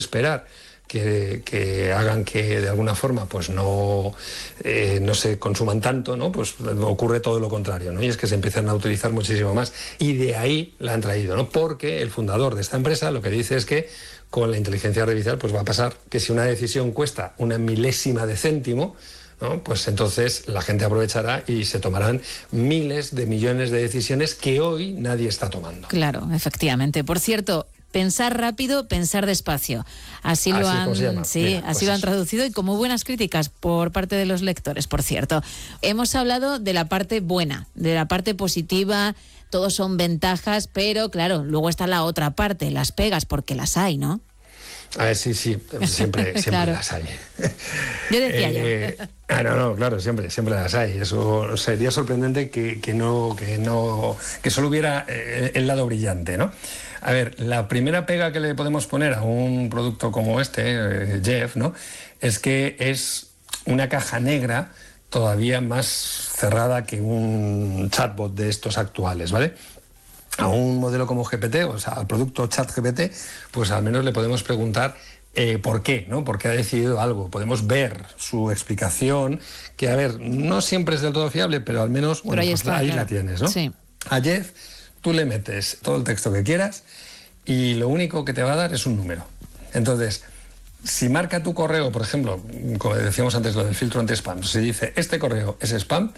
esperar que hagan que de alguna forma pues no se consuman tanto, ¿no? Pues ocurre todo lo contrario, ¿no? Y es que se empiezan a utilizar muchísimo más. Y de ahí la han traído, ¿no? Porque el fundador de esta empresa lo que dice es que con la inteligencia artificial pues va a pasar que si una decisión cuesta una milésima de céntimo, ¿no? Pues entonces la gente aprovechará y se tomarán miles de millones de decisiones que hoy nadie está tomando. Claro, efectivamente. Por cierto, pensar rápido, pensar despacio. Así lo han traducido y con muy buenas críticas por parte de los lectores, por cierto. Hemos hablado de la parte buena, de la parte positiva, todos son ventajas, pero claro, luego está la otra parte, las pegas, porque las hay, ¿no? A ver, sí, siempre claro. las hay. Yo decía yo. Claro, siempre las hay. Eso sería sorprendente que solo hubiera el lado brillante, ¿no? A ver, la primera pega que le podemos poner a un producto como este, Jeff, ¿no? Es que es una caja negra todavía más cerrada que un chatbot de estos actuales, ¿vale? A un modelo como GPT, o sea, al producto ChatGPT, pues al menos le podemos preguntar por qué, ¿no? ¿Por qué ha decidido algo? Podemos ver su explicación, que, a ver, no siempre es del todo fiable, pero al menos bueno, ahí, está, ahí claro. La tienes, ¿no? Sí. A Jeff, tú le metes todo el texto que quieras y lo único que te va a dar es un número. Entonces, si marca tu correo, por ejemplo, como decíamos antes, lo del filtro anti-spam, si dice, este correo es spam,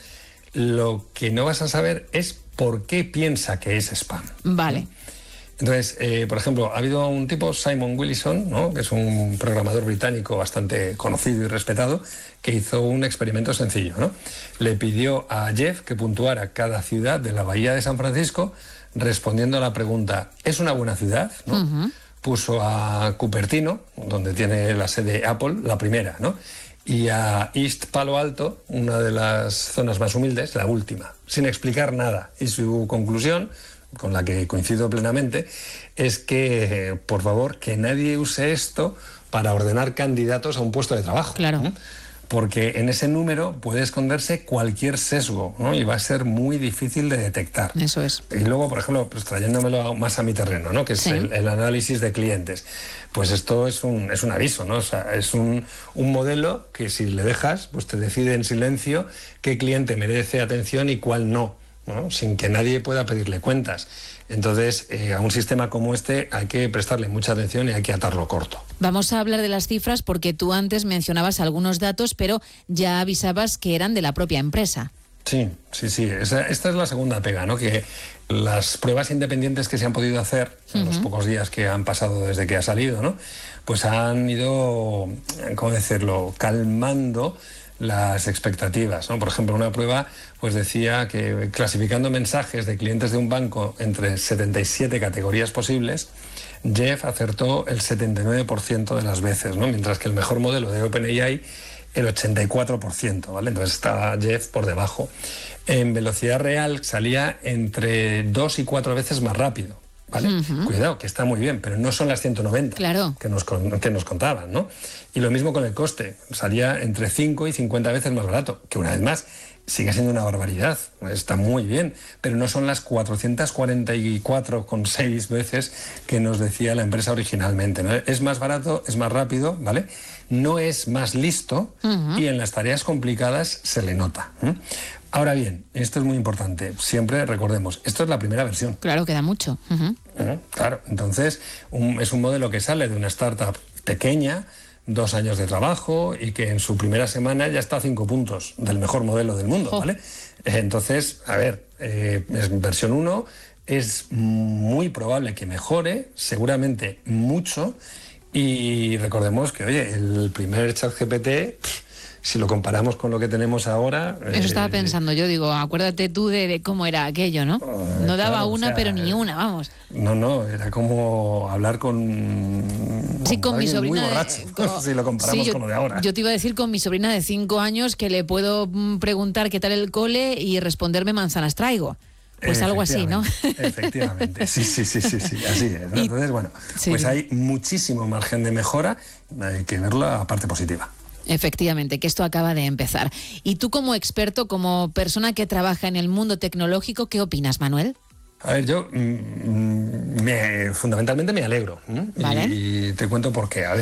lo que no vas a saber es por qué piensa que es spam. Vale. Entonces, por ejemplo, ha habido un tipo, Simon Willison, ¿no? Que es un programador británico bastante conocido y respetado, que hizo un experimento sencillo, ¿no? Le pidió a Jeff que puntuara cada ciudad de la bahía de San Francisco respondiendo a la pregunta, ¿es una buena ciudad? ¿No? Uh-huh. Puso a Cupertino, donde tiene la sede Apple, la primera, ¿no? Y a East Palo Alto, una de las zonas más humildes, la última, sin explicar nada. Y su conclusión, con la que coincido plenamente, es que, por favor, que nadie use esto para ordenar candidatos a un puesto de trabajo. Claro. ¿no? Porque en ese número puede esconderse cualquier sesgo, ¿no? Y va a ser muy difícil de detectar. Eso es. Y luego, por ejemplo, pues trayéndomelo más a mi terreno, ¿no? Que es sí. el análisis de clientes. Pues esto es un aviso, ¿no? O sea, es un modelo que si le dejas, pues te decide en silencio qué cliente merece atención y cuál no, ¿no? Sin que nadie pueda pedirle cuentas. Entonces, a un sistema como este hay que prestarle mucha atención y hay que atarlo corto. Vamos a hablar de las cifras porque tú antes mencionabas algunos datos, pero ya avisabas que eran de la propia empresa. Sí. Esta es la segunda pega, ¿no? Que las pruebas independientes que se han podido hacer en los pocos días que han pasado desde que ha salido, ¿no? Pues han ido, ¿cómo decirlo?, calmando las expectativas, ¿no? Por ejemplo, una prueba pues decía que clasificando mensajes de clientes de un banco entre 77 categorías posibles, Jeff acertó el 79% de las veces, ¿no? Mientras que el mejor modelo de OpenAI el 84%, ¿vale? Entonces está Jeff por debajo. En velocidad real salía entre 2 y 4 veces más rápido, ¿vale? Uh-huh. Cuidado, que está muy bien, pero no son las 190 claro. que nos contaban, ¿no? Y lo mismo con el coste, salía entre 5 y 50 veces más barato, que una vez más sigue siendo una barbaridad, está muy bien, pero no son las 444,6 veces que nos decía la empresa originalmente, ¿no? Es más barato, es más rápido, ¿vale? No es más listo uh-huh. y en las tareas complicadas se le nota. Ahora bien, esto es muy importante, siempre recordemos, esto es la primera versión. Claro, queda mucho. Uh-huh. Claro, entonces es un modelo que sale de una startup pequeña, 2 años de trabajo y que en su primera semana ya está a 5 puntos del mejor modelo del mundo, ¿vale? Entonces, a ver, es versión 1, es muy probable que mejore, seguramente mucho, y recordemos que, oye, el primer ChatGPT, si lo comparamos con lo que tenemos ahora... Eso estaba pensando yo, digo, acuérdate tú de cómo era aquello, ¿no? No daba claro, una, o sea, pero ni una, vamos. No, era como hablar con mi sobrina muy borracho, si lo comparamos con lo de ahora. Yo te iba a decir con mi sobrina de 5 años que le puedo preguntar qué tal el cole y responderme manzanas traigo. Pues algo así, ¿no? Efectivamente, sí, así es, ¿no? Entonces, bueno, pues hay muchísimo margen de mejora, hay que verlo a parte positiva. Efectivamente, que esto acaba de empezar. Y tú como experto, como persona que trabaja en el mundo tecnológico, ¿qué opinas, Manuel? A ver, yo fundamentalmente me alegro. Vale. Y te cuento por qué. A ver,